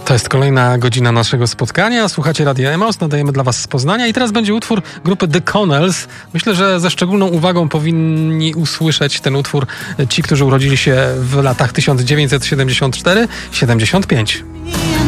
To jest kolejna godzina naszego spotkania. Słuchacie Radia Emaus, nadajemy dla was z Poznania i teraz będzie utwór grupy The Connells. Myślę, że ze szczególną uwagą powinni usłyszeć ten utwór ci, którzy urodzili się w latach 1974-75.